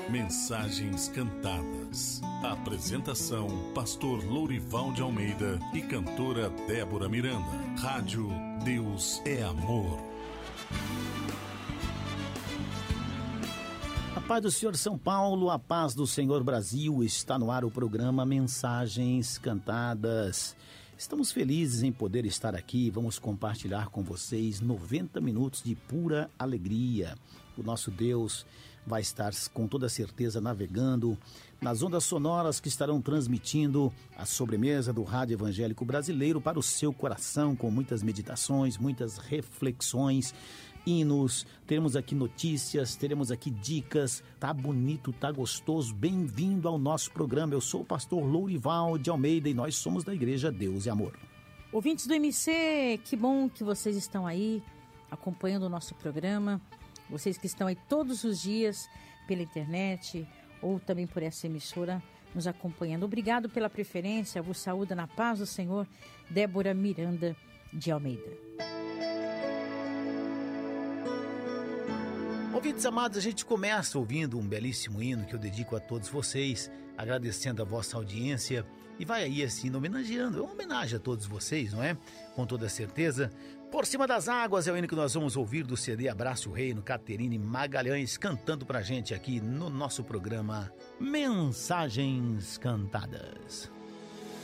Mensagens cantadas. Apresentação: Pastor Lourival de Almeida e cantora Débora Miranda. Rádio Deus é Amor. A paz do Senhor São Paulo, a paz do Senhor Brasil. Está no ar o programa Mensagens Cantadas. Estamos felizes em poder estar aqui. Vamos compartilhar com vocês 90 minutos de pura alegria. O nosso Deus vai estar com toda certeza navegando nas ondas sonoras que estarão transmitindo a sobremesa do Rádio Evangélico Brasileiro para o seu coração, com muitas meditações, muitas reflexões, hinos, teremos aqui notícias, teremos aqui dicas. Tá bonito, tá gostoso. Bem-vindo ao nosso programa. Eu sou o pastor Lourival de Almeida e nós somos da Igreja Deus e Amor. Ouvintes do MC, que bom que vocês estão aí acompanhando o nosso programa. Vocês que estão aí todos os dias pela internet ou também por essa emissora nos acompanhando. Obrigado pela preferência. Vos saúda na paz do Senhor, Débora Miranda de Almeida. Ouvintes amados, a gente começa ouvindo um belíssimo hino que eu dedico a todos vocês, agradecendo a vossa audiência e vai aí assim homenageando, é uma homenagem a todos vocês, não é? Com toda certeza. Por Cima das Águas é o hino que nós vamos ouvir do CD Abrace o Reino, Caterine Magalhães cantando pra gente aqui no nosso programa Mensagens Cantadas.